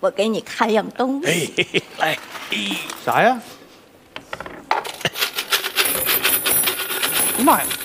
我给你看样东西。 来， 啥呀？妈呀，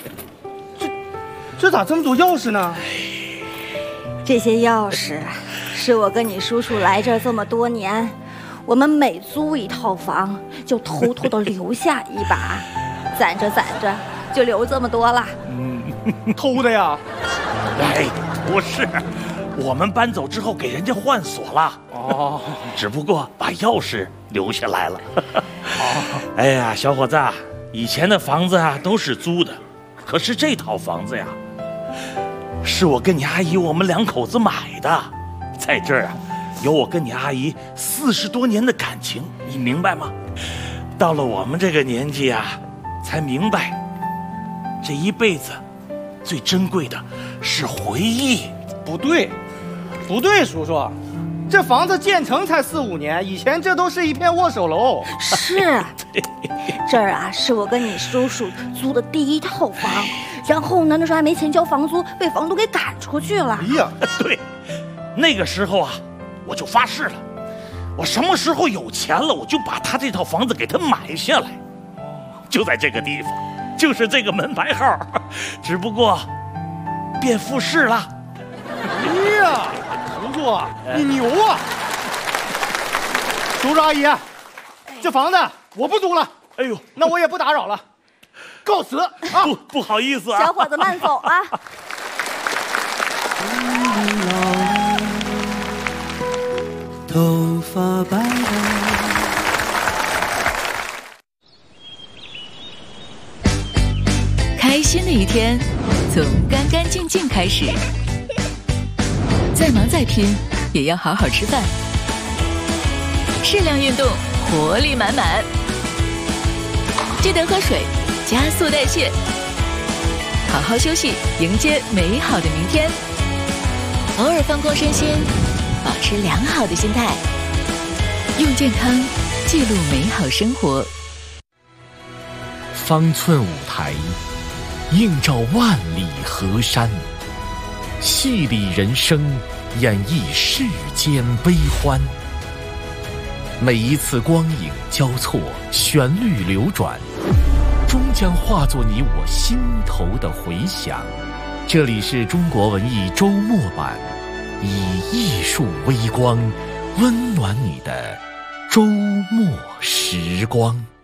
这咋这么多钥匙呢？ 这些钥匙是我跟你叔叔来这儿这么多年，我们每租一套房就偷偷的留下一把，攒着攒着就留这么多了。 偷的呀？ 哎，不是，我们搬走之后给人家换锁了。 哦， 只不过把钥匙留下来了。哎呀，小伙子，以前的房子啊都是租的，可是这套房子呀，是我跟你阿姨我们两口子买的，在这儿啊，有我跟你阿姨40多年的感情，你明白吗？到了我们这个年纪啊，才明白，这一辈子最珍贵的是回忆。 不对，叔叔，这房子建成才4、5年，以前这都是一片握手楼。 是，这儿啊是我跟你叔叔租的第一套房，然后呢，那时候还没钱交房租，被房东给赶出去了。 哎呀， 对，那个时候啊，我就发誓了，我什么时候有钱了，我就把他这套房子给他买下来，就在这个地方，就是这个门牌号，只不过变复式了。 哎呀，叔叔，你牛啊！叔叔阿姨，这房子我不租了。 哎呦， 那我也不打扰了，告辞啊！ 不好意思啊， 小伙子慢走啊。 头发白了。 开心的一天从干干净净开始，再忙再拼也要好好吃饭，适量运动，活力满满。记得喝水，加速代谢，好好休息，迎接美好的明天。偶尔放空身心，保持良好的心态，用健康记录美好生活。 方寸舞台，映照万里河山，戏里人生，演绎世间悲欢。每一次光影交错，旋律流转，终将化作你我心头的回响。这里是中国文艺周末版，以艺术微光温暖你的周末时光。